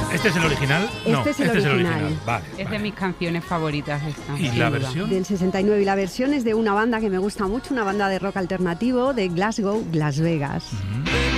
¿Este es el original? No, Este es el original. Vale. Es de mis canciones favoritas esta. ¿Y la versión? Del 69. Y la versión es de una banda que me gusta mucho, una banda de rock alternativo de Glasgow, Las Vegas. Mm.